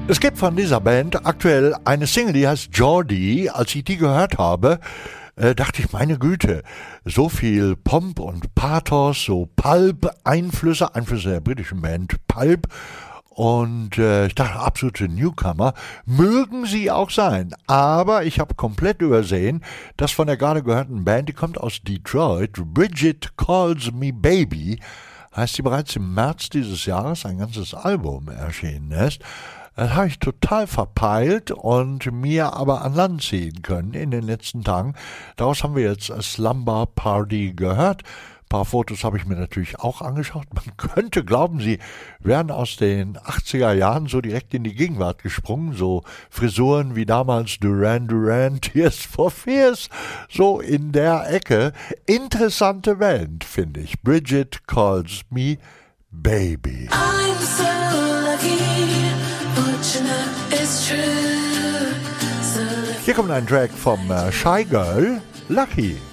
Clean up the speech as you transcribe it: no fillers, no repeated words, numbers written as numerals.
Es gibt von dieser Band aktuell eine Single, die heißt Geordie. Als ich die gehört habe, dachte ich, meine Güte, so viel Pomp und Pathos, so Pulp-Einflüsse der britischen Band Pulp. Und ich dachte, absolute Newcomer, mögen sie auch sein. Aber ich habe komplett übersehen, dass von der gerade gehörten Band, die kommt aus Detroit, Bridget Calls Me Baby, heißt sie, bereits im März dieses Jahres ein ganzes Album erschienen ist. Das habe ich total verpeilt und mir aber an Land ziehen können in den letzten Tagen. Daraus haben wir jetzt Slumber Party gehört. Ein paar Fotos habe ich mir natürlich auch angeschaut. Man könnte glauben, sie wären aus den 80er Jahren so direkt in die Gegenwart gesprungen. So Frisuren wie damals Duran Duran, Tears for Fears. So in der Ecke. Interessante Band, finde ich. Bridget Calls Me Baby. I'm so lucky. Hier kommt ein Track vom Shy Girl, Lucky.